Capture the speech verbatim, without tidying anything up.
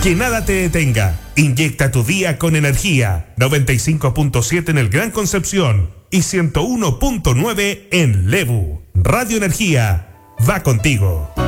Que nada te detenga. Inyecta tu día con energía. noventa y cinco punto siete en el Gran Concepción y ciento uno punto nueve en Lebu. Radio Energía va contigo.